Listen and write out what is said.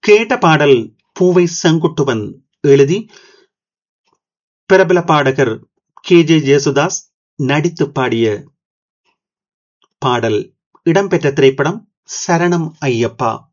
கேட்ட பாடல் பூவை செங்குட்டுவன் எழுதி பிரபல பாடகர் கே ஜேசுதாஸ் நடித்து பாடிய பாடல் இடம்பெற்ற திரைப்படம் சரணம் ஐயப்பா.